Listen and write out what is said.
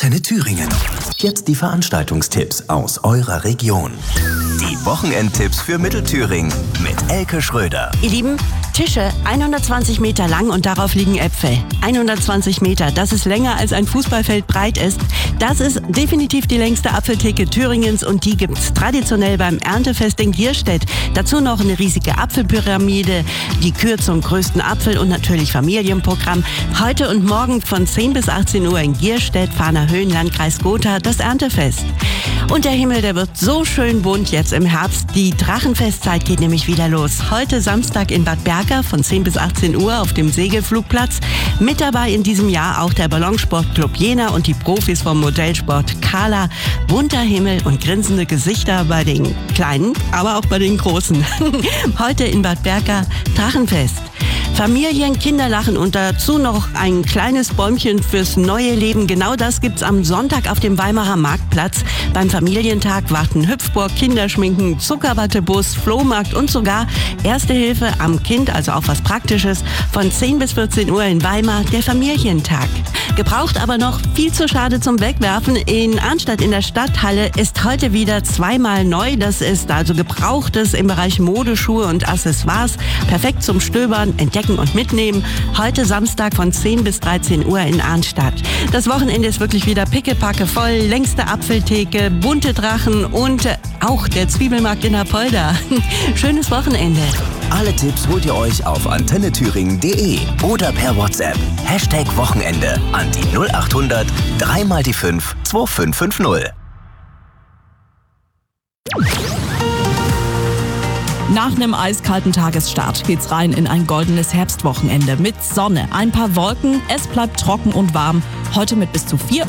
Antenne Thüringen. Jetzt die Veranstaltungstipps aus eurer Region. Die Wochenendtipps für Mittelthüringen mit Elke Schröder. Ihr Lieben, Tische 120 Meter lang und darauf liegen Äpfel. 120 Meter, das ist länger als ein Fußballfeld breit ist. Das ist definitiv die längste Apfeltheke Thüringens und die gibt's traditionell beim Erntefest in Gierstedt. Dazu noch eine riesige Apfelpyramide, die Kür zum größten Apfel und natürlich Familienprogramm. Heute und morgen von 10 bis 18 Uhr in Gierstedt, Fahner-Höhen, Landkreis Gotha, das Erntefest. Und der Himmel, der wird so schön bunt jetzt im Herbst. Die Drachenfestzeit geht nämlich wieder los. Heute Samstag in Bad Berka von 10 bis 18 Uhr auf dem Segelflugplatz. Mit dabei in diesem Jahr auch der Ballonsportclub Jena und die Profis vom Modellsport Kala. Bunter Himmel und grinsende Gesichter bei den Kleinen, aber auch bei den Großen. Heute in Bad Berka Drachenfest. Familien, Kinder lachen und dazu noch ein kleines Bäumchen fürs neue Leben. Genau das gibt's am Sonntag auf dem Weimarer Marktplatz. Beim Familientag warten Hüpfburg, Kinderschminken, Zuckerwattebus, Flohmarkt und sogar Erste Hilfe am Kind, also auch was Praktisches, von 10 bis 14 Uhr in Weimar, der Familientag. Gebraucht aber noch viel zu schade zum Wegwerfen. In Arnstadt in der Stadthalle ist heute wieder zweimal neu. Das ist also Gebrauchtes im Bereich Mode, Schuhe und Accessoires. Perfekt zum Stöbern, entdecken und mitnehmen. Heute Samstag von 10 bis 13 Uhr in Arnstadt. Das Wochenende ist wirklich wieder pickepacke voll. Längste Apfeltheke, bunte Drachen und auch der Zwiebelmarkt in Apolda. Schönes Wochenende. Alle Tipps holt ihr euch auf antennethüringen.de oder per WhatsApp. #Wochenende an die 0800 3 mal die 5 2550. Nach einem eiskalten Tagesstart geht's rein in ein goldenes Herbstwochenende mit Sonne, ein paar Wolken, es bleibt trocken und warm. Heute mit bis zu 4